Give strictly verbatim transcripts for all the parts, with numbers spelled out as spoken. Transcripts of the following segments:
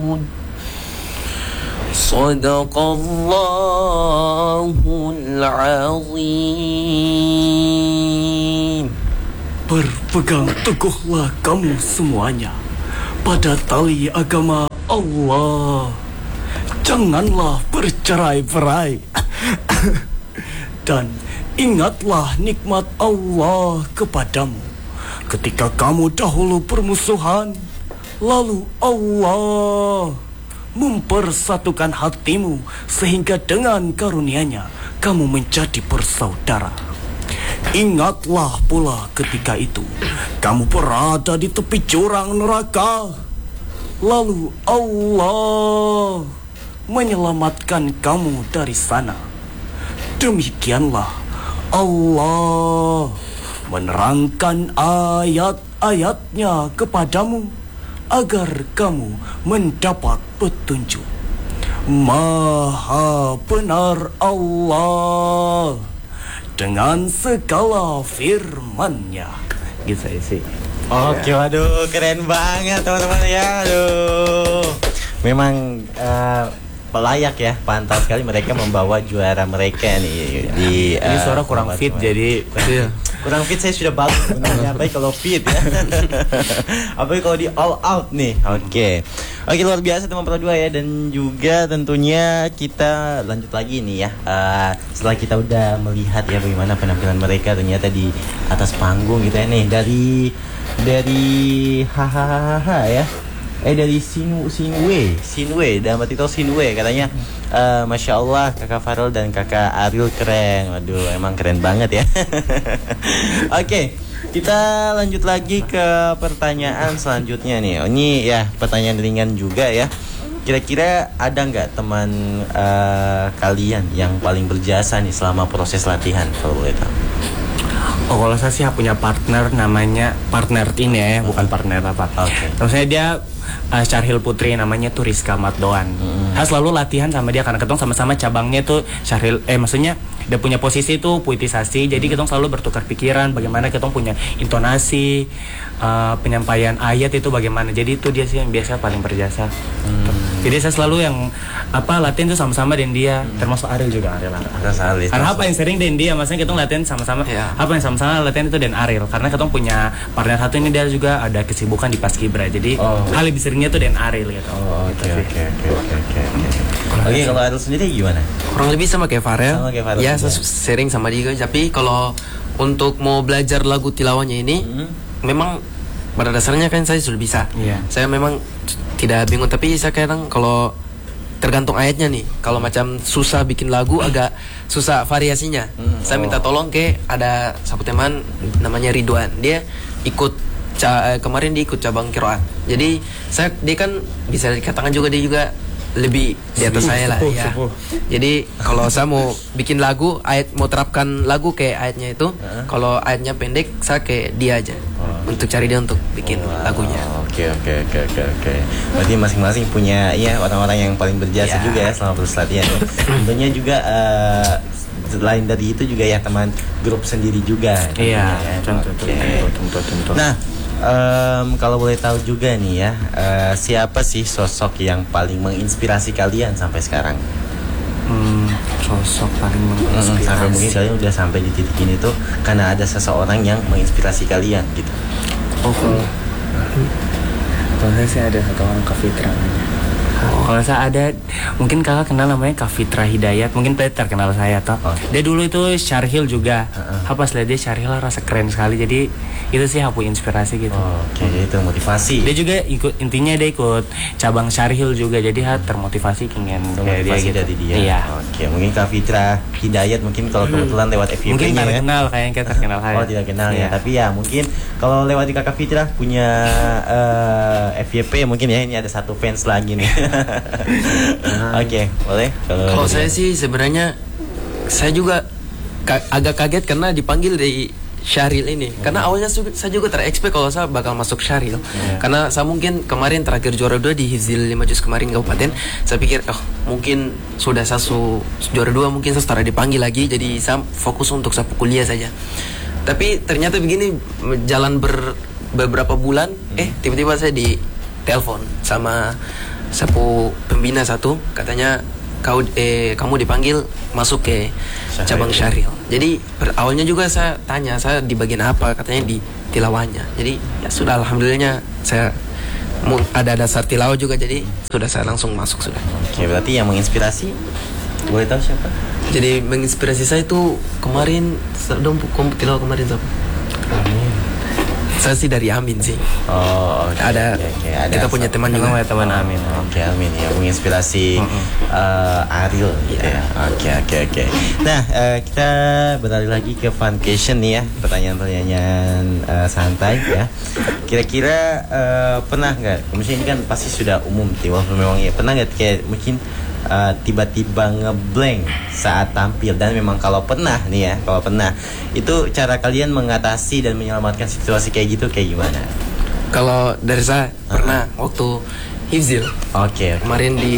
يعملون صدق الله العظيم. Berpegang teguhlah kamu semuanya pada tali agama Allah. Janganlah bercerai-berai. Dan ingatlah nikmat Allah kepadamu ketika kamu dahulu bermusuhan, lalu Allah mempersatukan hatimu sehingga dengan karunia-Nya kamu menjadi bersaudara. Ingatlah pula ketika itu kamu berada di tepi jurang neraka, lalu Allah menyelamatkan kamu dari sana. Demikianlah Allah menerangkan ayat-ayatnya kepadamu agar kamu mendapat petunjuk. Maha benar Allah dengan segala firman-Nya. Gitu saya sih. Oke, waduh, keren banget teman-teman ya. Aduh, memang uh, pelayak ya, pantas sekali mereka membawa juara mereka nih di. Uh, Ini suara kurang fit teman. jadi. Kurang, kurang fit, saya sudah bagus sebenarnya. Baik kalau fit ya. Apalagi kalau di all out nih. Oke, oke, luar biasa teman Pro dua ya. Dan juga tentunya kita lanjut lagi nih ya. Uh, setelah kita udah melihat ya bagaimana penampilan mereka ternyata di atas panggung gitu ya nih, dari dari hahaha ya. Eh dari Sinu Sinwe, Sinwe, dan Mbak Tito Sinwe katanya, uh, masya Allah kakak Farel dan kakak Ariel keren. Waduh, emang keren banget ya. Oke, okay, kita lanjut lagi ke pertanyaan selanjutnya nih. Oh, ini ya pertanyaan ringan juga ya. Kira-kira ada nggak teman uh, kalian yang paling berjasa nih selama proses latihan kalau boleh tahu? Oh, kalau saya sih punya partner namanya partner ini ya, bukan partner apa. Oke. Terus saya dia uh, Syarhil Putri, namanya tuh Rizka Matdoan. Hmm. Saya selalu latihan sama dia karena ketong sama-sama cabangnya tuh Syarhil, eh maksudnya dia punya posisi tuh puitisasi. Jadi hmm. ketong selalu bertukar pikiran bagaimana ketong punya intonasi, uh, penyampaian ayat itu bagaimana. Jadi itu dia sih yang biasa paling berjasa. Hmm. Jadi saya selalu yang apa latihan tuh sama-sama dan dia, hmm. termasuk Ariel juga Ariel. Ariel. Karena apa yang sering dan dia, maksudnya kita latihan sama-sama. Yeah. Apa yang sama-sama latihan itu dan Ariel. Karena kita punya partner satu ini dia juga ada kesibukan di Paskibra. Jadi oh. hal lebih seringnya tuh dan Ariel gitu. Oh, oke oke oke oke. Oke, kalau Ariel sendiri gimana? Kurang lebih sama kayak Farel. Sama kayak Farel. Ya, saya sering sama dia. Tapi kalau untuk mau belajar lagu tilawahnya ini, hmm. memang pada dasarnya kan saya sudah bisa. Yeah. Saya memang tidak bingung, tapi saya kadang kalau tergantung ayatnya nih. Kalau macam susah bikin lagu, agak susah variasinya. Hmm, saya minta tolong ke ada satu teman namanya Ridwan. Dia ikut ca- kemarin dia ikut cabang qiraat. Jadi saya dia kan bisa dikatakan juga dia juga lebih di atas saya lah ya. Jadi kalau saya mau bikin lagu, ayat mau terapkan lagu kayak ayatnya itu, uh-huh. kalau ayatnya pendek saya kayak dia aja. Oh. Untuk cari dia untuk bikin wow. lagunya. Oke oke oke oke oke. Berarti masing-masing punya ya orang-orang yang paling berjasa yeah. juga ya selama proses latihan. Tentunya juga uh, selain dari itu juga ya teman grup sendiri juga. Iya. Ya. Contoh okay. contoh contoh. Nah, um, kalau boleh tahu juga nih ya, uh, siapa sih sosok yang paling menginspirasi kalian sampai sekarang? Hmm, sosok paling menginspirasi. Hmm, sampai mungkin kalian udah sampai di titik ini tuh karena ada seseorang yang menginspirasi kalian gitu. Oh, kalau kalau saya sih ada satu orang, Kak Fitra. Oh. Kalau saya ada, mungkin kakak kenal namanya Kak Fitra Hidayat. Mungkin Peter kenal saya toh. Oh. Dia dulu itu Syarhil juga. Uh-uh. Apa lihat dia Syarhil rasa keren sekali. Jadi itu sih aku inspirasi gitu. Oh, oke, okay. Itu motivasi. Dia juga ikut, intinya dia ikut cabang Syarhil juga. Jadi ha, termotivasi ingin kayak dia gitu. Dari dia. Iya. Oke, okay. Mungkin Kak Fitra Hidayat mungkin kalau kebetulan lewat F Y P-nya mungkin ya. terkenal kayaknya kita terkenal saya. Oh, tidak kenal ya. Tapi ya mungkin kalau lewat di Kakak Fitra punya uh, F Y P mungkin ya, ini ada satu fans lagi nih. Oke, okay, boleh. Kalau saya sih sebenarnya saya juga ka- agak kaget karena dipanggil dari Syaril ini. Hmm. Karena awalnya su- saya juga terekspek kalau saya bakal masuk Syaril. Yeah. Karena saya mungkin kemarin terakhir juara dua di Hizil lima Juz kemarin kabupaten, saya pikir oh mungkin sudah saya su- juara dua mungkin saya setara dipanggil lagi, jadi saya fokus untuk saya kuliah saja. Tapi ternyata begini, jalan ber beberapa bulan, hmm. eh tiba-tiba saya di telepon sama sapu pembina satu katanya kau eh kamu dipanggil masuk ke cabang Syahril. Jadi awalnya juga saya tanya saya di bagian apa, katanya di tilawahnya. Jadi ya sudah, alhamdulillahnya saya ada dasar tilawah juga, jadi sudah saya langsung masuk sudah. Oke, berarti yang menginspirasi boleh tahu siapa? Jadi menginspirasi saya itu kemarin dong kom tilawah kemarin siapa? Amin. Saya sih dari Amin sih. Oh, okay, ada, okay, okay. Ada kita punya teman juga. Namanya teman Amin. Oke, okay, Amin ya menginspirasi mm-hmm. uh, Ariel gitu yeah. ya. Oke, oke, oke. Nah, uh, kita beralih lagi ke fun question nih ya, pertanyaan-pertanyaan uh, santai ya. Kira-kira uh, pernah nggak? Mungkin ini kan pasti sudah umum, walaupun memang ya. Pernah nggak kayak mungkin Uh, tiba-tiba ngeblank saat tampil, dan memang kalau pernah nih ya, kalau pernah itu cara kalian mengatasi dan menyelamatkan situasi kayak gitu kayak gimana? Kalau dari saya uh-huh. pernah waktu Hifzil. Oke. Okay, okay. Kemarin di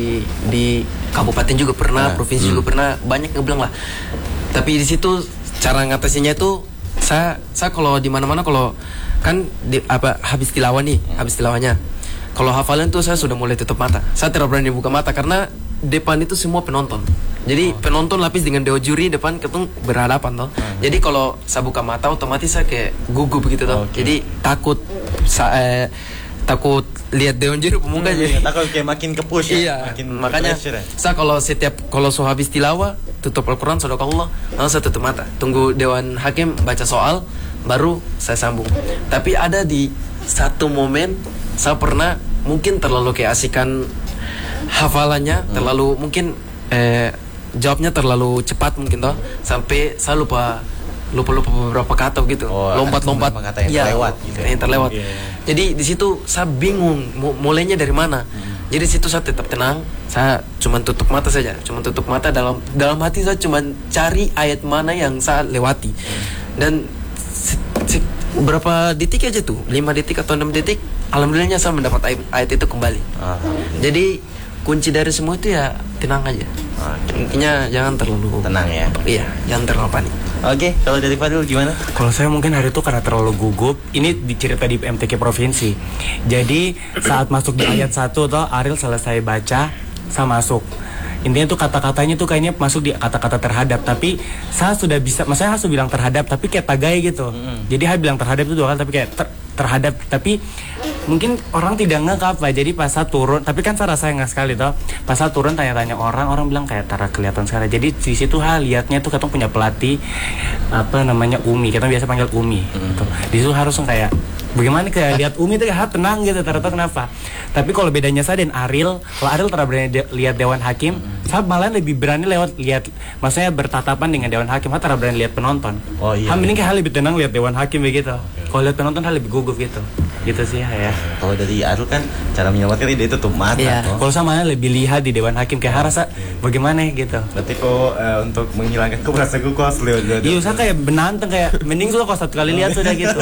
di kabupaten juga pernah, uh, provinsi hmm. juga pernah, banyak ngeblank lah. Tapi di situ cara ngatasinya itu saya saya kalau di mana-mana kalau kan di, apa habis tilawah nih, hmm. habis tilawahnya. Kalau hafalan tuh saya sudah mulai tutup mata. Saya tidak berani buka mata karena depan itu semua penonton. Jadi oh. penonton lapis dengan dewa juri depan ketung berhadapan toh. Hmm. Jadi kalau saya buka mata otomatis saya kayak gugup begitu toh. Okay. Jadi takut sa eh, takut lihat dewan juri pemuka hmm, jadi takut kayak makin ke-push ya. Iya. Makin makanya ya. Saya kalau setiap kalau so habis tilawah tutup Al-Qur'an sadaqallah, langsung saya tutup mata. Tunggu dewan hakim baca soal baru saya sambung. Tapi ada di satu momen saya pernah mungkin terlalu keasikan hafalannya, hmm. terlalu mungkin eh, jawabnya terlalu cepat mungkin toh, sampai saya lupa lupa lupa beberapa kata gitu, oh, lompat-lompat kata yang ya, terlewat gitu. Yang terlewat. Yeah. Jadi di situ saya bingung mulainya dari mana. Hmm. Jadi di situ saya tetap tenang, saya cuma tutup mata saja, cuma tutup mata, dalam dalam hati saya cuma cari ayat mana yang saya lewati. Hmm. Dan se, se, berapa detik aja tuh, lima detik atau enam detik, alhamdulillahnya saya mendapat ayat, ayat itu kembali. Ah. Jadi kunci dari semua itu ya tenang aja. Okay. Intinya jangan terlalu tenang ya. Iya, jangan terlalu panik. Oke, okay, kalau dari Fadil gimana? Kalau saya mungkin hari itu karena terlalu gugup. Ini dicerita di M T K provinsi. Jadi saat masuk di ayat satu toh, Ariel selesai baca, saya masuk. Intinya tuh kata-katanya tuh kayaknya masuk di kata-kata terhadap, tapi saya sudah bisa, maksudnya saya sudah bilang terhadap tapi kayak tagai gitu. Mm-hmm. Jadi saya bilang terhadap itu dua kali tapi kayak ter, terhadap, tapi mungkin orang tidak ngeh apa. Jadi pas saya turun, tapi kan saya rasa nggak sekali toh. Pas saya turun tanya-tanya orang, orang bilang kayak tara kelihatan sekali. Jadi di situ hal lihatnya tuh kita punya pelatih apa namanya Umi, kita biasa panggil Umi. Mm-hmm. Gitu. Di situ harus kayak bagaimana kayak lihat Umi tuh kayak tenang gitu, ternyata kenapa. Tapi kalau bedanya saya dan Ariel, kalau Ariel terlalu berani de lihat Dewan Hakim, mm-hmm. saya malah lebih berani lewat lihat, maksudnya bertatapan dengan Dewan Hakim, saya terlalu berani lihat penonton. Oh iya. Ham ini kayak hal lebih tenang lihat Dewan Hakim begitu. Okay. Kalau lihat penonton hal lebih gugup gitu. Gitu sih ya. Kalau dari Ariel kan cara menyelamatkan dia tutup mata. Iya. Kalau sama lebih lihat di Dewan Hakim kayak oh, rasa okay. bagaimana gitu. Berarti kok uh, untuk menghilangkan keberasa gue kok lewat. Iya, saya kayak benanteng kayak mending sudah kalau satu kali lihat sudah gitu.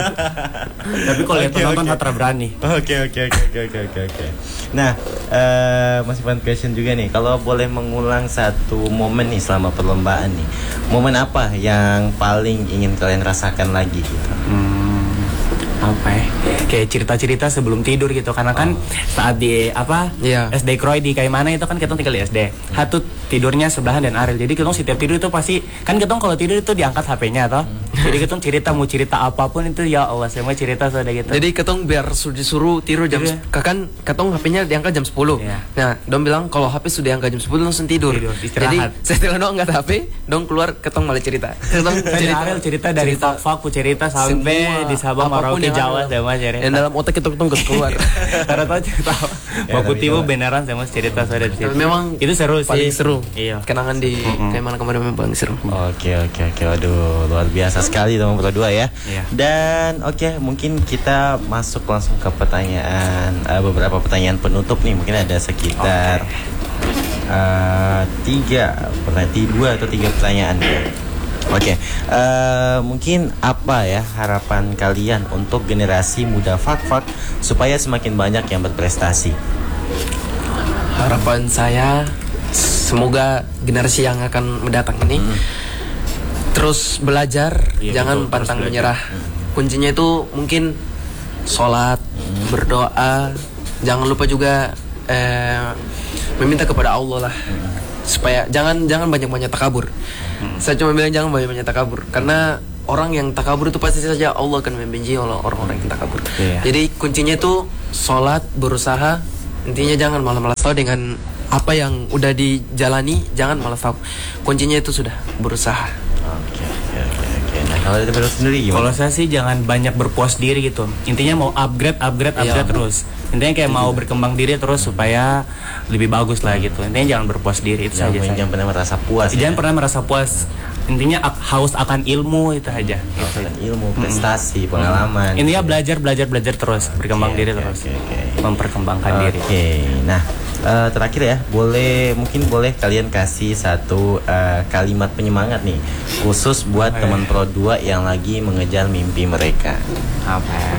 Tapi kalau lihat penonton saya terlalu berani. Oke oke oke oke oke oke. Nah, uh, masih fun question juga nih. Kalau boleh mengulang satu momen nih selama perlombaan nih, momen apa yang paling ingin kalian rasakan lagi gitu? Hmm, apa ya? Kayak cerita-cerita sebelum tidur gitu. Karena kan oh. saat di apa yeah. S D Kroy di kayak mana itu kan kita tinggal di S D. Hatut tidurnya sebelahan dan Ariel. Jadi kita setiap tidur itu pasti kan kita kalau tidur itu diangkat H P-nya toh. Hmm. Jadi kita cerita mau cerita apapun itu ya Allah semua cerita sudah gitu. Jadi ketong biar disuruh tidur jam yeah. kan ketong H P-nya diangkat jam sepuluh. Yeah. Nah, dong bilang kalau H P sudah diangkat jam sepuluh langsung tidur. tidur Jadi setelah dong angkat H P, dong keluar ketong malah cerita. Ketong cerita Ariel cerita dari Fakku cerita sampai di Sabang Merauke Jawa sama cerita. Dan dalam otak kita ketong keluar. Karena tahu cerita Baku Timu beneran sama cerita sudah di situ. Memang itu seru sih. Paling seru. Iya. Kenangan di mm-hmm. kayak mana kemarin memang paling seru. Oke oke oke. Aduh, luar biasa sekali teman berdua ya. Yeah. Dan oke, okay, mungkin kita masuk langsung ke pertanyaan uh, beberapa pertanyaan penutup nih. Mungkin ada sekitar okay. uh, tiga pertanyaan, dua atau tiga pertanyaan. Oke, okay. uh, mungkin apa ya harapan kalian untuk generasi muda Fak-Fak supaya semakin banyak yang berprestasi? Harapan saya semoga generasi yang akan mendatang ini hmm. terus belajar, iya, jangan betul, pantang menyerah. Hmm. Kuncinya itu mungkin sholat, hmm. berdoa, jangan lupa juga eh, meminta kepada Allah lah supaya jangan jangan banyak-banyak takabur. Hmm. Saya cuma bilang jangan banyak-banyak takabur karena orang yang takabur itu pasti saja Allah akan membenci oleh orang-orang yang takabur. Yeah. Jadi kuncinya itu sholat, berusaha, intinya jangan malas-malas tahu dengan apa yang udah dijalani, jangan malas tahu. Kuncinya itu sudah berusaha. Oke, oke, oke. Nah, kalau dari Fadil sendiri gimana? Kalau saya sih jangan banyak berpuas diri gitu. Intinya mau upgrade, upgrade, upgrade yeah. terus. Intinya kayak mau berkembang diri terus supaya lebih bagus lah gitu. Intinya jangan berpuas diri itu jangan, saja. Jangan pernah merasa puas. Jangan ya? pernah merasa puas. Intinya haus akan ilmu itu aja. Haus akan ilmu, prestasi, hmm. pengalaman. Intinya belajar, belajar, belajar terus, berkembang okay, diri okay, terus, okay, okay. memperkembangkan okay. diri. Oke, nah uh, terakhir ya, boleh mungkin boleh kalian kasih satu uh, kalimat penyemangat nih, khusus buat okay. teman Pro dua yang lagi mengejar mimpi mereka. Apa ya?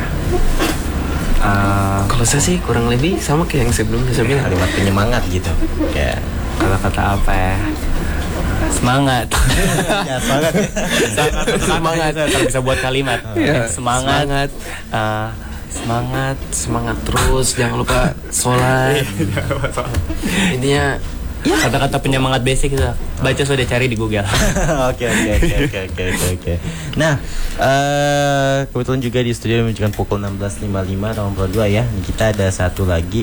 Uh, kalau saya sih kurang lebih sama kayak yang sebelumnya saya bilang. Kalimat penyemangat gitu. Kayak kalau kata apa ya? Semangat. Ya, semangat ya. Semangat. Semangat. Bisa buat kalimat. Ya, semangat. Semangat. Uh, semangat, semangat terus. Jangan lupa sholat. Intinya kata-kata penyemangat basic itu baca sudah cari di Google. Oke oke oke oke oke oke. Nah, uh, kebetulan juga di studio menunjukkan pukul enam belas lima puluh lima tahun Pro dua ya. Kita ada satu lagi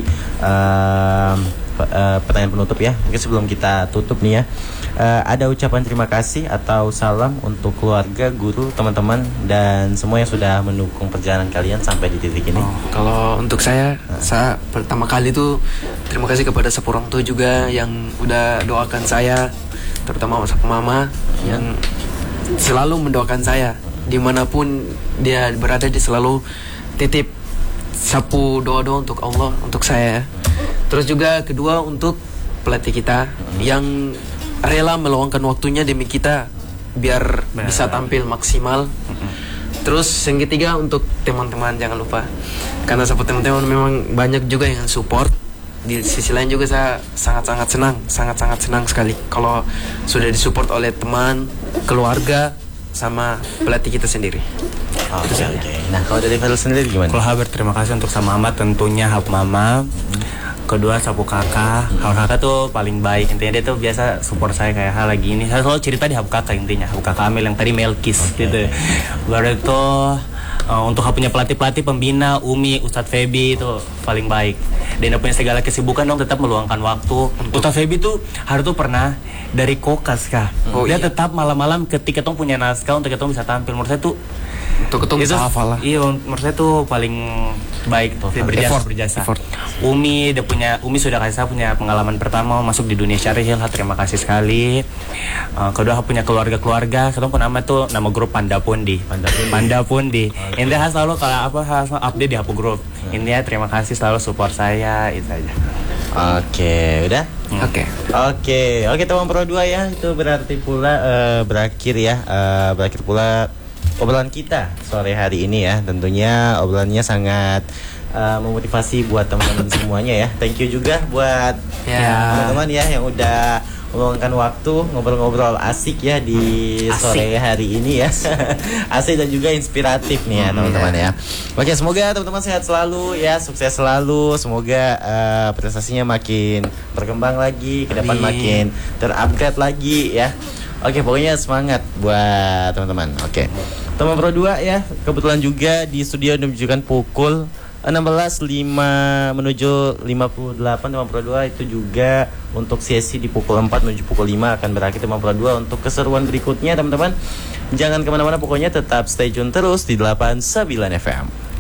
uh, uh, pertanyaan penutup ya. Mungkin sebelum kita tutup nih ya. Uh, ada ucapan terima kasih atau salam untuk keluarga, guru, teman-teman dan semua yang sudah mendukung perjalanan kalian sampai di titik ini. Oh, kalau untuk saya, uh. saya pertama kali itu terima kasih kepada sepuluh orang tua juga yang udah doakan saya, terutama sama mama hmm. yang selalu mendoakan saya dimanapun dia berada, dia selalu titip sapu doa-doa untuk Allah untuk saya. Terus juga kedua untuk pelatih kita hmm. yang rela meluangkan waktunya demi kita biar nah. bisa tampil maksimal. Mm-hmm. Terus yang ketiga untuk teman-teman, jangan lupa karena support teman-teman memang banyak juga yang support. Di sisi lain juga saya sangat-sangat senang, sangat-sangat senang sekali kalau sudah disupport oleh teman, keluarga, sama pelatih kita sendiri. Oke, okay, okay. Nah kalau dari Fadil sendiri gimana? Kalau Haber terima kasih untuk sama Mama, tentunya Hap Mama. Mm-hmm. Kedua sapu kakak, hal kakak tuh paling baik, intinya dia tuh biasa support saya kayak hal lagi ini. Saya selalu cerita di hap kakak intinya, hap kakak Amel yang tadi Melkis okay. gitu. Baru itu uh, untuk punya pelatih pelatih pembina Umi, Ustadz Febi itu paling baik. Dan dia punya segala kesibukan dong tetap meluangkan waktu. Ustadz Febi tuh hari tuh pernah dari Kokas kah? Oh, dia iya. tetap malam-malam ketika tuh punya naskah untuk kita bisa tampil. Menurut saya tuh untuk ketemu bisa hafal lah. Iya, menurut saya tuh paling baik tuh, berjasa, effort, berjasa. Effort. Umi, dia punya Umi sudah kasih saya punya pengalaman pertama masuk di dunia syarihil, terima kasih sekali. Uh, kedua punya keluarga-keluarga, ketemu nama tuh nama grup Panda Pundi. Panda Pundi. Panda Pundi. Okay. Intinya selalu kalau apa harus update di Hapu Grup. Hmm. Intinya terima kasih selalu support saya, itu aja. Oke, udah? Oke. Oke, oke teman Pro dua ya, itu berarti pula uh, berakhir ya, uh, berakhir pula obrolan kita sore hari ini ya. Tentunya obrolannya sangat uh, memotivasi buat teman-teman semuanya ya. Thank you juga buat yeah. teman-teman ya yang udah meluangkan waktu ngobrol-ngobrol asik ya di asik. sore hari ini ya. Asik dan juga inspiratif nih ya hmm, teman-teman yeah. ya. Oke, semoga teman-teman sehat selalu ya, sukses selalu. Semoga uh, prestasinya makin berkembang lagi, ke depan makin terupgrade lagi ya. Oke, pokoknya semangat buat teman-teman. Oke. Teman Pro dua ya, kebetulan juga di studio menunjukkan pukul enam belas lima menuju lima puluh delapan. Teman Pro dua itu juga untuk sesi di pukul empat menuju pukul lima akan berakhir Teman Pro dua untuk keseruan berikutnya teman-teman. Jangan kemana-mana, pokoknya tetap stay tune terus di delapan puluh sembilan F M.